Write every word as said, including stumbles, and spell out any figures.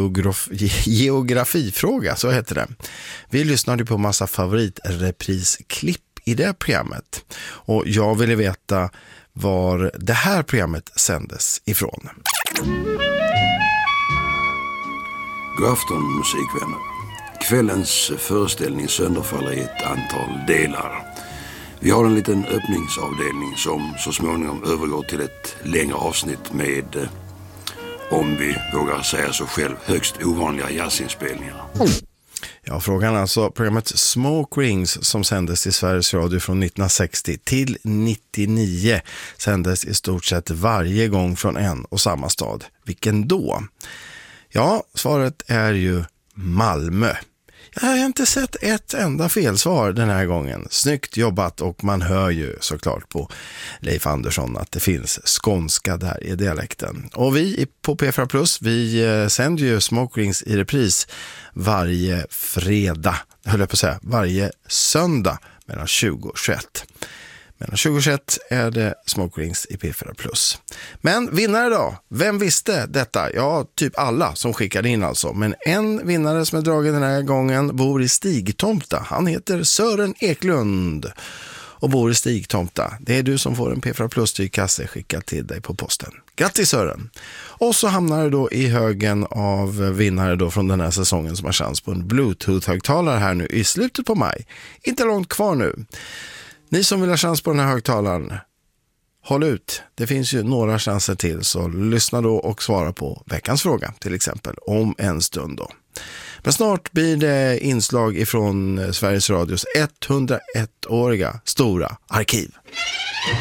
geograf- geografifråga, så heter det. Vi lyssnade på massa favoritreprisklipp i det programmet. Och jag ville veta var det här programmet sändes ifrån. God afton, musikvänner. Kvällens föreställning sönderfaller i ett antal delar. Vi har en liten öppningsavdelning som så småningom övergår till ett längre avsnitt med, eh, om vi vågar säga så själv, högst ovanliga jazzinspelningar. Ja, frågan alltså programmet Smoke Rings som sändes i Sveriges Radio från nittonhundrasextio till nittionio sändes i stort sett varje gång från en och samma stad. Vilken då? Ja, svaret är ju Malmö. Jag har inte sett ett enda felsvar den här gången. Snyggt jobbat, och man hör ju såklart på Leif Andersson att det finns skånska där i dialekten. Och vi på P fyra Plus, vi sänder ju Smoke Rings i repris varje fredag, höll jag på att säga, varje söndag mellan tjugo och tjugoett. Mellan tjugo och tjugoett är det Smoke Rings i P fyra Plus. Men vinnare då? Vem visste detta? Ja, typ alla som skickade in alltså. Men en vinnare som är dragen den här gången bor i Stigtomta. Han heter Sören Eklund och bor i Stigtomta. Det är du som får en P fyra Plus-tygkasse skickad till dig på posten. Grattis Sören! Och så hamnar du då i högen av vinnare då från den här säsongen som har chans på en Bluetooth-högtalare här nu i slutet på maj. Inte långt kvar nu. Ni som vill ha chans på den här högtalaren, håll ut. Det finns ju några chanser till, så lyssna då och svara på veckans fråga till exempel om en stund då. Men snart blir det inslag ifrån Sveriges Radios hundraett-åriga stora arkiv.